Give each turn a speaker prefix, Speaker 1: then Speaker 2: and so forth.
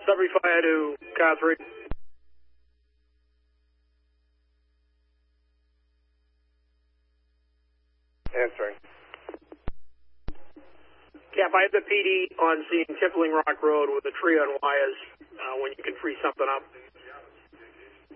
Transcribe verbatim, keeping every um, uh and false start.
Speaker 1: Sudbury Fire to car three.
Speaker 2: Answering.
Speaker 1: Cap, I have the P D on scene, Tippling Rock Road with a tree on wires uh, when you can free something up.